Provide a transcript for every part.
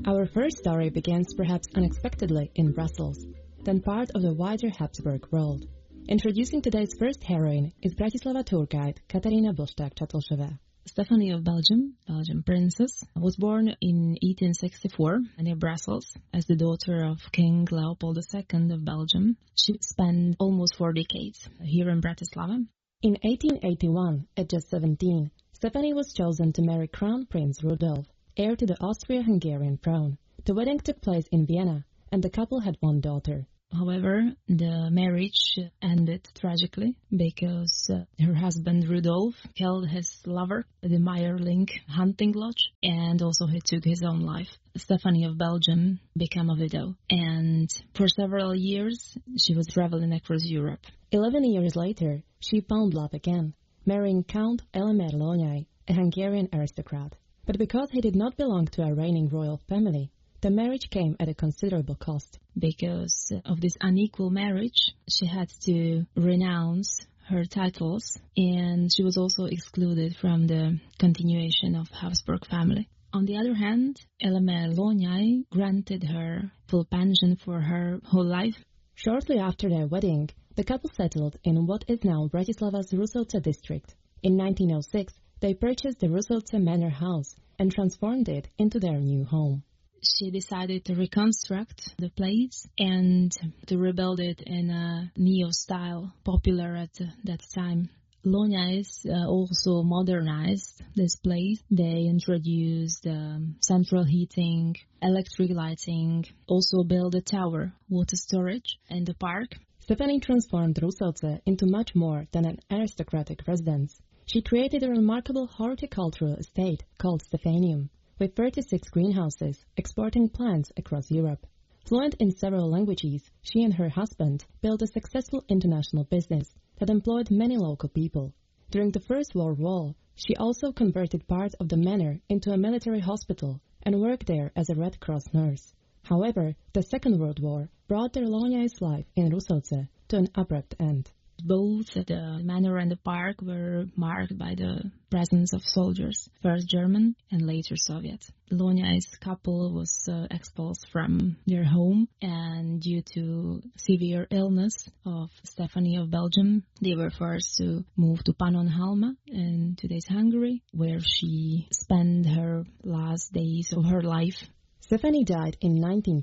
Our first story begins perhaps unexpectedly in Brussels, then part of the wider Habsburg world. Introducing today's first heroine is Bratislava tour guide Katarina Bosták-Csatlósová. Stephanie of Belgium, Belgian princess, was born in 1864 near Brussels as the daughter of King Leopold II of Belgium. She spent almost 4 decades here in Bratislava. In 1881, at just 17, Stephanie was chosen to marry Crown Prince Rudolf, heir to the Austria-Hungarian throne. The wedding took place in Vienna, and the couple had one daughter. However, the marriage ended tragically because her husband Rudolf killed his lover at the Meyerling hunting lodge, and also he took his own life. Stephanie of Belgium became a widow, and for several years she was traveling across Europe. 11 years later, she found love again, marrying Count Elemer Lonyai, a Hungarian aristocrat. But because he did not belong to a reigning royal family, the marriage came at a considerable cost. Because of this unequal marriage, she had to renounce her titles, and she was also excluded from the continuation of Habsburg family. On the other hand, Elemer Lonyai granted her full pension for her whole life. Shortly after their wedding, the couple settled in what is now Bratislava's Ruselce district. In 1906, they purchased the Ruselce Manor House and transformed it into their new home. She decided to reconstruct the place and to rebuild it in a neo-style, popular at that time. Lonyais also modernized this place. They introduced central heating, electric lighting, also built a tower, water storage, and the park. Stephanie transformed Ruselce into much more than an aristocratic residence. She created a remarkable horticultural estate called Stephanium, with 36 greenhouses, exporting plants across Europe. Fluent in several languages, she and her husband built a successful international business that employed many local people. During the First World War, she also converted part of the manor into a military hospital and worked there as a Red Cross nurse. However, the Second World War brought their Lonyai's life in Ruselce to an abrupt end. Both the manor and the park were marked by the presence of soldiers, first German and later Soviet. Lonyai's couple was expelled from their home, and due to severe illness of Stephanie of Belgium, they were forced to move to Pannonhalma in today's Hungary, where she spent her last days of her life. Stephanie died in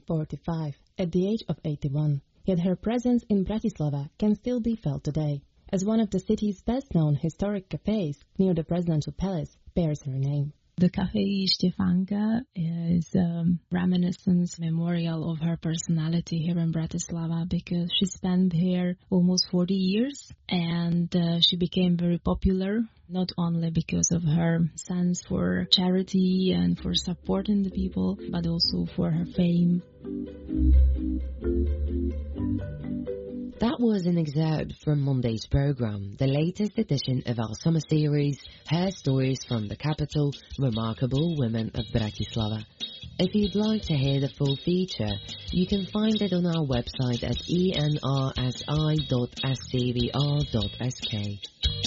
1945 at the age of 81. Yet her presence in Bratislava can still be felt today, as one of the city's best-known historic cafes near the presidential palace bears her name. The Café Stefanka is a reminiscence memorial of her personality here in Bratislava, because she spent here almost 40 years, and she became very popular, not only because of her sense for charity and for supporting the people, but also for her fame. That was an excerpt from Monday's programme, the latest edition of our summer series, Her Stories from the Capital, Remarkable Women of Bratislava. If you'd like to hear the full feature, you can find it on our website at enrsi.scvr.sk.